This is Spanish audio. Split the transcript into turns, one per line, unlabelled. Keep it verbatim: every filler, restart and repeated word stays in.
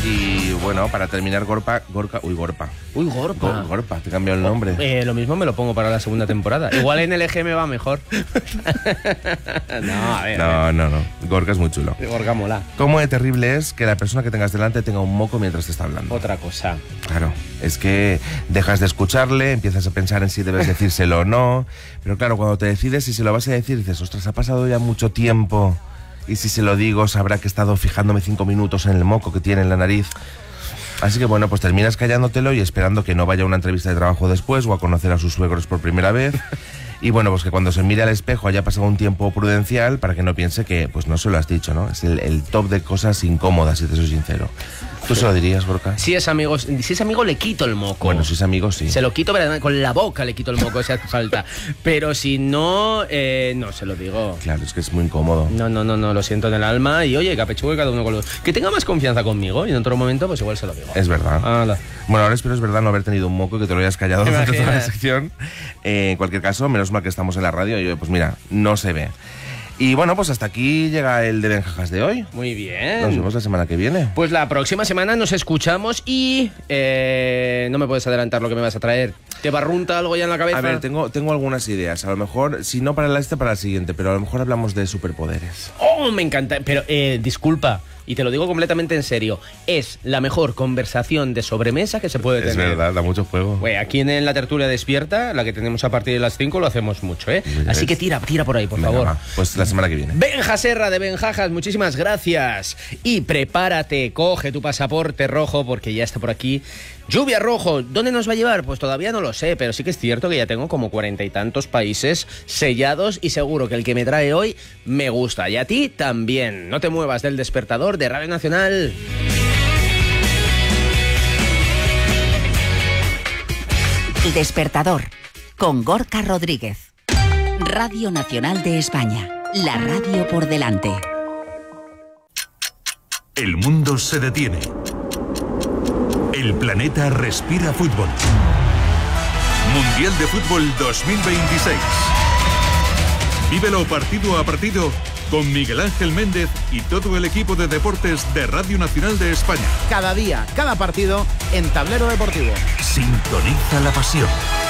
Y bueno, para terminar, Gorpa, Gorka, uy, Gorpa.
Uy, Gorpa.
Go, Gorpa, te he cambiado el nombre.
Eh, lo mismo me lo pongo para la segunda temporada. Igual en L G me va mejor. no, a ver.
No, no, no. Gorka es muy chulo.
Gorka mola.
¿Cómo de terrible es que la persona que tengas delante tenga un moco mientras te está hablando?
Otra cosa.
Claro, es que dejas de escucharle, empiezas a pensar en si debes decírselo o no. Pero claro, cuando te decides si se lo vas a decir, dices, ostras, ha pasado ya mucho tiempo. Y si se lo digo, sabrá que he estado fijándome cinco minutos en el moco que tiene en la nariz. Así que bueno, pues terminas callándotelo y esperando que no vaya a una entrevista de trabajo después o a conocer a sus suegros por primera vez. Y bueno, pues que cuando se mire al espejo haya pasado un tiempo prudencial para que no piense que pues no se lo has dicho, ¿no? Es el, el top de cosas incómodas, si te soy sincero. ¿Tú se lo dirías, Gorka?
Si es amigo, si es amigo le quito el moco.
Bueno, si es amigo, sí.
Se lo quito, pero con la boca le quito el moco si hace falta. Pero si no, eh, no se lo digo.
Claro, es que es muy incómodo.
No, no, no, no, lo siento en el alma. Y oye, que apechugue cada uno con los... Que tenga más confianza conmigo y en otro momento pues igual se lo digo.
Es verdad.
Ala.
Bueno, ahora espero es verdad no haber tenido un moco y que te lo hayas callado durante toda la sección. Eh, en cualquier caso, menos mal que estamos en la radio y pues mira, no se ve. Y bueno, pues hasta aquí llega el de Benjajas de hoy.
Muy bien.
Nos vemos la semana que viene.
Pues la próxima semana nos escuchamos y eh, no me puedes adelantar lo que me vas a traer. ¿Te barrunta algo ya en la cabeza?
A ver, tengo, tengo algunas ideas. A lo mejor, si no para la este, para la siguiente, pero a lo mejor hablamos de superpoderes.
¡Oh, me encanta! Pero, eh, disculpa, y te lo digo completamente en serio, es la mejor conversación de sobremesa que se puede
es
tener.
Es verdad, da mucho juego.
Güey, aquí en la tertulia despierta, la que tenemos a partir de las cinco, lo hacemos mucho, ¿eh?
Mira,
Así
es...
que tira, tira por ahí, por
Venga,
favor.
Va. Pues la semana que viene.
Benja Serra de Benjajas, muchísimas gracias. Y prepárate, coge tu pasaporte rojo porque ya está por aquí. Lluvia Rojo, ¿dónde nos va a llevar? Pues todavía no lo sé, pero sí que es cierto que ya tengo como cuarenta y tantos países sellados y seguro que el que me trae hoy me gusta. Y a ti también. No te muevas del despertador de Radio Nacional.
El Despertador, con Gorka Rodríguez. Radio Nacional de España, la radio por delante.
El mundo se detiene. El planeta respira fútbol. Mundial de Fútbol dos mil veintiséis. Vívelo partido a partido con Miguel Ángel Méndez y todo el equipo de deportes de Radio Nacional de España.
Cada día, cada partido en Tablero Deportivo.
Sintoniza la pasión.